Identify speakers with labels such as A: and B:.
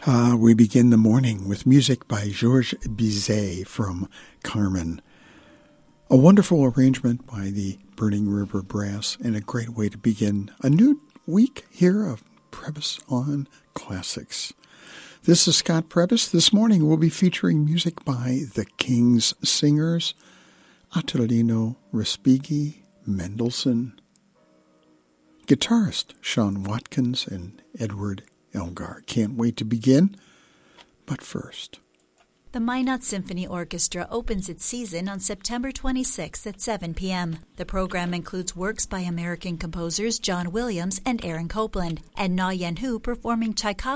A: We begin the morning with music by Georges Bizet from Carmen. A wonderful arrangement by the Burning River Brass and a great way to begin a new week here of Prebys on Classics. This is Scott Prebys. This morning we'll be featuring music by the King's Singers, Adelino Respighi, Mendelssohn, guitarist Sean Watkins, and Edward Elgar. Can't wait to begin, but first.
B: The Minot Symphony Orchestra opens its season on September 26th at 7 p.m. The program includes works by American composers John Williams and Aaron Copland, and Na Yen Hu performing Tchaikovsky